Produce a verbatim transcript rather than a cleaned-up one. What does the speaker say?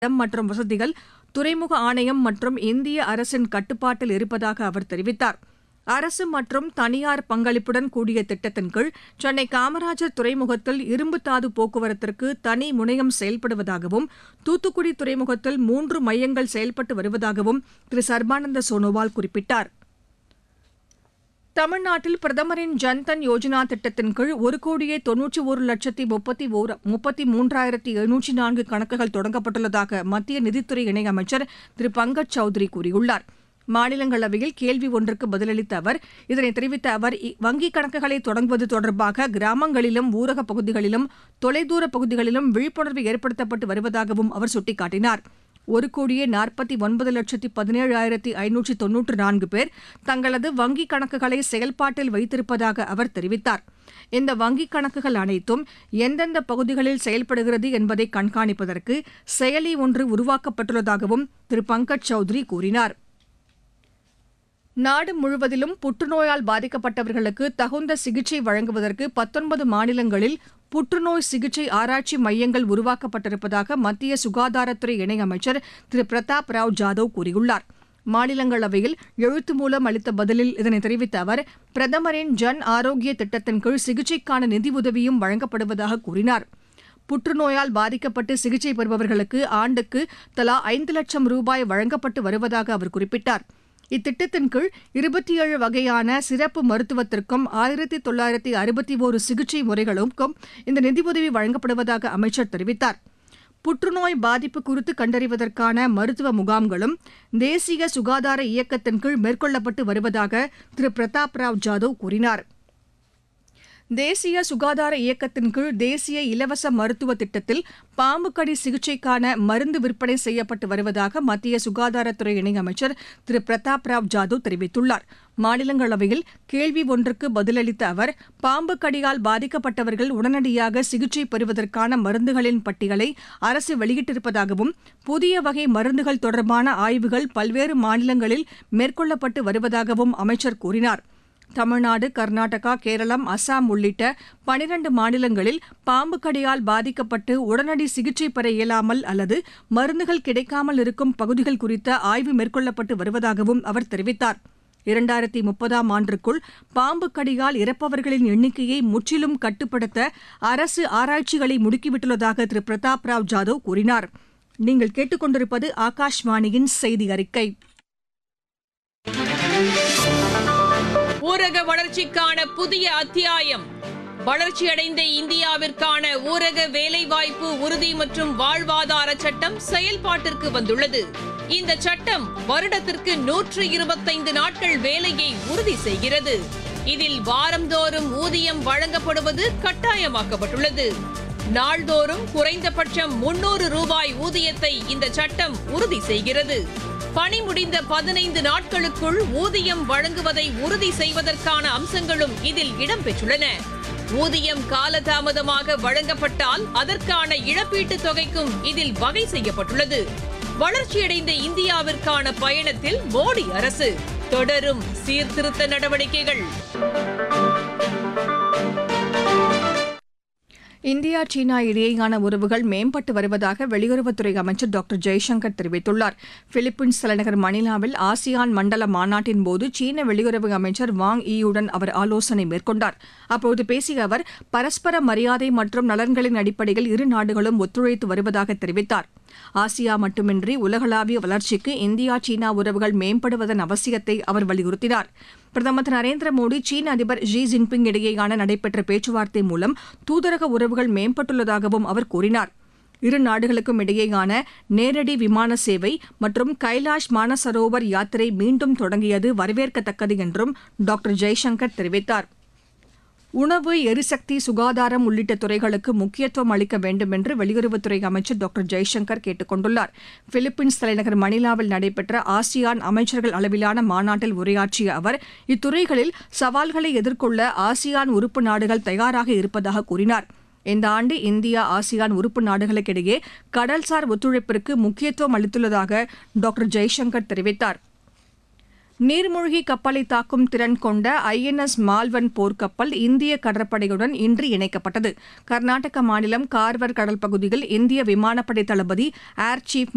இடம் மற்றும் வசதிகள் துறைமுக ஆணையம் மற்றும் இந்திய அரசின் கட்டுப்பாட்டில் இருப்பதாக அவர் தெரிவித்தார். அரசு மற்றும் தனியார் பங்களிப்புடன் கூடிய திட்டத்தின் கீழ் சென்னை காமராஜர் துறைமுகத்தில் இரும்புத்தாது போக்குவரத்திற்கு தனி முனையம் செயல்படுவதாகவும் தூத்துக்குடி துறைமுகத்தில் மூன்று மையங்கள் செயல்பட்டு வருவதாகவும் திரு சர்பானந்த சோனோவால் குறிப்பிட்டார். தமிழ்நாட்டில் பிரதமரின் ஜன்தன் யோஜனா திட்டத்தின் கீழ் ஒரு கோடியே தொன்னூற்றி ஒரு லட்சத்தி முப்பத்தி ஓர் முப்பத்தி மூன்றாயிரத்தி எழுநூற்றி நான்கு கணக்குகள் தொடங்கப்பட்டுள்ளதாக மத்திய நிதித்துறை இணையமைச்சர் திரு பங்கஜ் சௌத்ரி கூறியுள்ளார். மாநிலங்களவையில் கேள்வி ஒன்றுக்கு பதிலளித்த அவர் இதனை தெரிவித்த அவர் வங்கிக் கணக்குகளை தொடங்குவது தொடர்பாக கிராமங்களிலும் ஊரகப் பகுதிகளிலும் தொலைதூர பகுதிகளிலும் விழிப்புணர்வு ஏற்படுத்தப்பட்டு வருவதாகவும் அவர் சுட்டிக்காட்டினார். ஒரு கோடியே நாற்பத்தி ஒன்பது லட்சத்தி பதினேழாயிரத்தி ஐநூற்றி தொன்னூற்று நான்கு பேர் தங்களது வங்கிக் கணக்குகளை செயல்பாட்டில் வைத்திருப்பதாக அவர் தெரிவித்தார். இந்த வங்கிக் கணக்குகள் அனைத்தும் எந்தெந்த பகுதிகளில் செயல்படுகிறது என்பதை கண்காணிப்பதற்கு செயலி ஒன்று உருவாக்கப்பட்டுள்ளதாகவும் திரு பங்கஜ் சௌத்ரி கூறினார். நாடு முழுவதிலும் புற்றுநோயால் பாதிக்கப்பட்டவர்களுக்கு தகுந்த சிகிச்சை வழங்குவதற்கு பத்தொன்பது மாநிலங்களில் புற்றுநோய் சிகிச்சை ஆராய்ச்சி மையங்கள் உருவாக்கப்பட்டிருப்பதாக மத்திய சுகாதாரத்துறை இணையமைச்சர் திரு பிரதாப் ராவ் ஜாதவ் கூறியுள்ளார். மாநிலங்களவையில் எழுத்து மூலம் அளித்த பதிலில் இதனை தெரிவித்த அவர் பிரதமரின் ஜன் ஆரோக்கிய திட்டத்தின் கீழ் சிகிச்சைக்கான நிதி உதவியும் வழங்கப்படுவதாக கூறினார். புற்றுநோயால் பாதிக்கப்பட்டு சிகிச்சை பெறுபவர்களுக்கு ஆண்டுக்கு தலா ஐந்து லட்சம் ரூபாய் வழங்கப்பட்டு வருவதாக அவர் குறிப்பிட்டார். இத்திட்டத்தின் கீழ் இருபத்தி ஏழு வகையான சிறப்பு மருத்துவத்திற்கும் ஆயிரத்தி தொள்ளாயிரத்தி அறுபத்தி ஒரு சிகிச்சை முறைகளுக்கும் இந்த நிதியுதவி வழங்கப்படுவதாக அமைச்சர் தெரிவித்தார். புற்றுநோய் பாதிப்பு குறித்து கண்டறிவதற்கான மருத்துவ முகாம்களும் தேசிய சுகாதார இயக்கத்தின் கீழ் மேற்கொள்ளப்பட்டு வருவதாக திரு பிரதாப் ராவ் ஜாதவ் கூறினார். தேசிய சுகாதார இயக்கத்தின் கீழ் தேசிய இலவச மருத்துவ திட்டத்தில் பாம்பு கடி சிகிச்சைக்கான மருந்து விற்பனை செய்யப்பட்டு வருவதாக மத்திய சுகாதாரத்துறை இணையமைச்சர் திரு பிரதாப் ராவ் ஜாதவ் தெரிவித்துள்ளார். மாநிலங்களவையில் கேள்வி ஒன்றுக்கு பதிலளித்த அவர் பாம்பு கடியால் பாதிக்கப்பட்டவர்கள் உடனடியாக சிகிச்சை பெறுவதற்கான மருந்துகளின் பட்டியலை அரசு வெளியிட்டிருப்பதாகவும் புதிய வகை மருந்துகள் தொடர்பான ஆய்வுகள் பல்வேறு மாநிலங்களில் மேற்கொள்ளப்பட்டு வருவதாகவும் அமைச்சர் கூறினார். தமிழ்நாடு, கர்நாடகா, கேரளம், அசாம் உள்ளிட்ட பனிரண்டு மாநிலங்களில் பாம்பு கடியால் பாதிக்கப்பட்டு உடனடி சிகிச்சை பெற இயலாமல் அல்லது மருந்துகள் கிடைக்காமல் இருக்கும் பகுதிகள் குறித்த ஆய்வு மேற்கொள்ளப்பட்டு வருவதாகவும் அவர் தெரிவித்தார். இரண்டாயிரத்தி முப்பதாம் ஆண்டிற்குள் பாம்பு கடியால் இறப்பவர்களின் எண்ணிக்கையை முற்றிலும் கட்டுப்படுத்த அரசு ஆராய்ச்சிகளை முடுக்கிவிட்டுள்ளதாக திரு பிரதாப் ராவ் ஜாதவ் கூறினார். நீங்கள் கேட்டுக்கொண்டிருப்பது ஆகாஷ்வாணியின் செய்தி அறிக்கை. ஊரக வளர்ச்சிக்கான புதிய அத்தியாயம். வளர்ச்சியடைந்த இந்தியாவிற்கான ஊரக வேலைவாய்ப்பு உறுதி மற்றும் வாழ்வாதார சட்டம் செயல்பாட்டிற்கு வந்துள்ளது. இந்த சட்டம் வருடத்திற்கு நூற்று இருபத்தைந்து நாட்கள் வேலையை உறுதி செய்கிறது. இதில் வாரந்தோறும் ஊதியம் வழங்கப்படுவது கட்டாயமாக்கப்பட்டுள்ளது. நாள்தோறும் குறைந்தபட்சம் முன்னூறு ரூபாய் ஊதியத்தை இந்த சட்டம் உறுதி செய்கிறது. பணி முடிந்த பதினைந்து நாட்களுக்குள் ஊதியம் வழங்குவதை உறுதி செய்வதற்கான அம்சங்களும் இதில் இடம்பெற்றுள்ளன. ஊதியம் காலதாமதமாக வழங்கப்பட்டால் அதற்கான இழப்பீட்டுத் தொகைக்கும் இதில் வகை செய்யப்பட்டுள்ளது. வளர்ச்சியடைந்த இந்தியாவிற்கான பயணத்தில் மோடி அரசு தொடரும் சீர்திருத்த நடவடிக்கைகள். இந்தியா சீனா இடையேயான உறவுகள் மேம்பட்டு வருவதாக வெளியுறவுத்துறை அமைச்சர் டாக்டர் ஜெய்சங்கர் தெரிவித்துள்ளார். பிலிப்பைன்ஸ் தலைநகர் மணிலாவில் ஆசியான் மண்டல மாநாட்டின் போது சீன வெளியுறவு அமைச்சர் வாங் ஈயுடன் அவர் ஆலோசனை மேற்கொண்டார். அப்போது பேசிய அவர் பரஸ்பர மரியாதை மற்றும் நலன்களின் அடிப்படையில் இரு நாடுகளும் ஒத்துழைத்து வருவதாக தெரிவித்தார். ஆசியா மட்டுமின்றி உலகளாவிய வளர்ச்சிக்கு இந்தியா சீனா உறவுகள் மேம்படுவதன் அவசியத்தை அவர் வலியுறுத்தினார். பிரதமர் திரு நரேந்திர மோடி சீன அதிபர் ஷி ஜின்பிங் இடையேயான நடைபெற்ற பேச்சுவார்த்தை மூலம் தூதரக உறவுகள் மேம்பட்டுள்ளதாகவும் அவர் கூறினார். இரு நாடுகளுக்கும் இடையேயான நேரடி விமான சேவை மற்றும் கைலாஷ் மானசரோவர் யாத்திரை மீண்டும் தொடங்கியது வரவேற்கத்தக்கது என்றும் டாக்டர் ஜெய்சங்கர் தெரிவித்தார். உணவு, எரிசக்தி, சுகாதாரம் உள்ளிட்ட துறைகளுக்கு முக்கியத்துவம் அளிக்க வேண்டும் என்று வெளியுறவுத்துறை அமைச்சர் டாக்டர் ஜெய்சங்கர் கேட்டுக் கொண்டுள்ளார். பிலிப்பைன்ஸ் தலைநகர் மணிலாவில் நடைபெற்ற ஆசியான் அமைச்சர்கள் அளவிலான மாநாட்டில் உரையாற்றிய அவர் இத்துறைகளில் சவால்களை எதிர்கொள்ள ஆசியான் உறுப்பு நாடுகள் தயாராக இருப்பதாக கூறினார். இந்த ஆண்டு இந்தியா ஆசியான் உறுப்பு நாடுகளுக்கிடையே கடல்சார் ஒத்துழைப்பிற்கு முக்கியத்துவம் அளித்துள்ளதாக டாக்டர் ஜெய்சங்கர் தெரிவித்தார். நீர்மூழ்கி கப்பலை தாக்கும் திறன் கொண்ட ஐ என் எஸ் மால்வன் போர்க்கப்பல் இந்திய கடற்படையுடன் இன்று இணைக்கப்பட்டது. கர்நாடக மாநிலம் கார்வர் கடல் பகுதியில் இந்திய விமானப்படை தளபதி ஏர் சீஃப்